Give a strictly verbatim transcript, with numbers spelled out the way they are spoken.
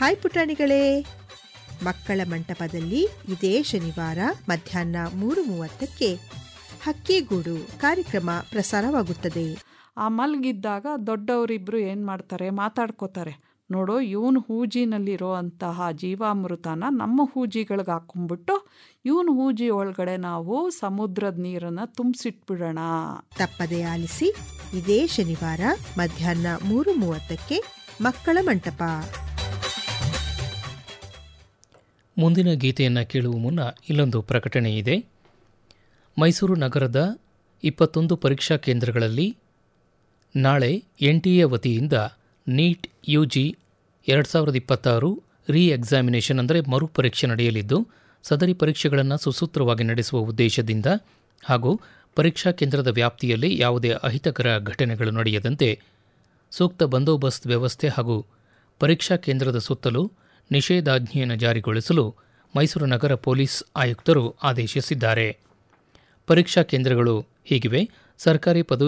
Hi ಪುಟಾಣಿಗಳೇ, ಮಕ್ಕಳ ಮಂಟಪದಲ್ಲಿ ಇದೇ ಶನಿವಾರ ಮಧ್ಯಾಹ್ನ ಮೂರು ಮೂವತ್ತಕ್ಕೆ ಹಕ್ಕಿಗೂಡು ಕಾರ್ಯಕ್ರಮ ಪ್ರಸಾರವಾಗುತ್ತದೆ. ಆ ಮಲಗಿದ್ದಾಗ ದೊಡ್ಡವರಿಬ್ಬರು ಏನು ಮಾಡ್ತಾರೆ, ಮಾತಾಡ್ಕೋತಾರೆ. ನೋಡು, ಇವನು ಹೂಜಿನಲ್ಲಿರೋ ಅಂತಹ ಜೀವಾಮೃತನ ನಮ್ಮ ಹೂಜಿಗಳಿಗೆ ಹಾಕೊಂಡ್ಬಿಟ್ಟು ಇವನು ಹೂಜಿ ಒಳಗಡೆ ನಾವು ಸಮುದ್ರದ ನೀರನ್ನು ತುಂಬಿಸಿಟ್ಬಿಡೋಣ. ತಪ್ಪದೆ ಆಲಿಸಿ, ಇದೇ ಶನಿವಾರ ಮಧ್ಯಾಹ್ನ ಮೂರು ಮೂವತ್ತಕ್ಕೆ ಮಕ್ಕಳ ಮಂಟಪ. ಮುಂದಿನ ಗೀತೆಯನ್ನು ಕೇಳುವ ಮುನ್ನ ಇಲ್ಲೊಂದು ಪ್ರಕಟಣೆ ಇದೆ. ಮೈಸೂರು ನಗರದ ಇಪ್ಪತ್ತೊಂದು ಪರೀಕ್ಷಾ ಕೇಂದ್ರಗಳಲ್ಲಿ ನಾಳೆ ಎನ್ ಟಿ ಎ ವತಿಯಿಂದ ನೀಟ್ ಯು ಜಿ ಎರಡು ಸಾವಿರದ ಇಪ್ಪತ್ತಾರು ರೀ ಎಕ್ಸಾಮಿನೇಷನ್ ಅಂದರೆ ಮರುಪರೀಕ್ಷೆ ನಡೆಯಲಿದ್ದು, ಸದರಿ ಪರೀಕ್ಷೆಗಳನ್ನು ಸುಸೂತ್ರವಾಗಿ ನಡೆಸುವ ಉದ್ದೇಶದಿಂದ ಹಾಗೂ ಪರೀಕ್ಷಾ ಕೇಂದ್ರದ ವ್ಯಾಪ್ತಿಯಲ್ಲಿ ಯಾವುದೇ ಅಹಿತಕರ ಘಟನೆಗಳು ನಡೆಯದಂತೆ ಸೂಕ್ತ ಬಂದೋಬಸ್ತ್ ವ್ಯವಸ್ಥೆ ಹಾಗೂ ಪರೀಕ್ಷಾ ಕೇಂದ್ರದ ಸುತ್ತಲೂ ನಿಷೇಧಾಜ್ಞೆಯನ್ನು ಜಾರಿಗೊಳಿಸಲು ಮೈಸೂರು ನಗರ ಪೊಲೀಸ್ ಆಯುಕ್ತರು ಆದೇಶಿಸಿದ್ದಾರೆ. ಪರೀಕ್ಷಾ ಕೇಂದ್ರಗಳು ಹೀಗಿವೆ: ಸರ್ಕಾರಿ ಪದವಿ